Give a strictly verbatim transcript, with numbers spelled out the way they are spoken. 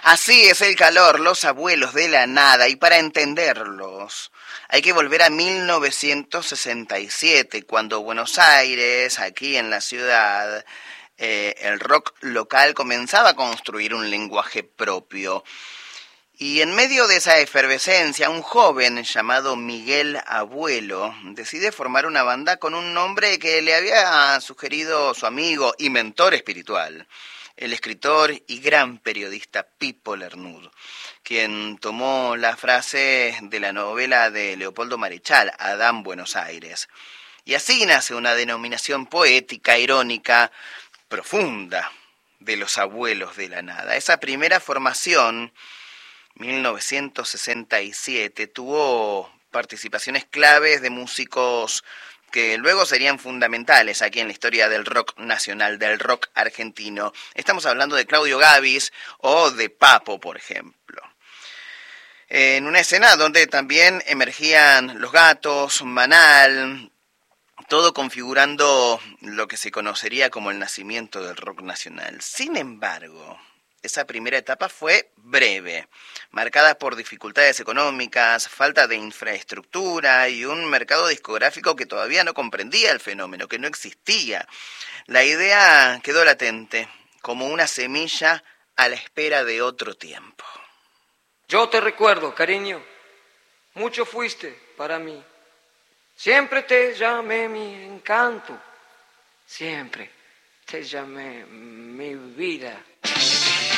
Así es el calor, los abuelos de la nada, y para entenderlos hay que volver a mil novecientos sesenta y siete, cuando Buenos Aires, aquí en la ciudad, eh, el rock local comenzaba a construir un lenguaje propio. Y en medio de esa efervescencia, un joven llamado Miguel Abuelo decide formar una banda con un nombre que le había sugerido su amigo y mentor espiritual, el escritor y gran periodista Pipo Lernud, quien tomó la frase de la novela de Leopoldo Marechal, Adán Buenos Aires. Y así nace una denominación poética, irónica, profunda, de los abuelos de la nada. Esa primera formación, mil novecientos sesenta y siete, tuvo participaciones claves de músicos que luego serían fundamentales aquí en la historia del rock nacional, del rock argentino. Estamos hablando de Claudio Gabis o de Papo, por ejemplo. En una escena donde también emergían Los Gatos, Manal, todo configurando lo que se conocería como el nacimiento del rock nacional. Sin embargo, esa primera etapa fue breve, marcada por dificultades económicas, falta de infraestructura y un mercado discográfico que todavía no comprendía el fenómeno, que no existía. La idea quedó latente, como una semilla a la espera de otro tiempo. Yo te recuerdo, cariño, mucho fuiste para mí. Siempre te llamé mi encanto, siempre te llamé mi vida.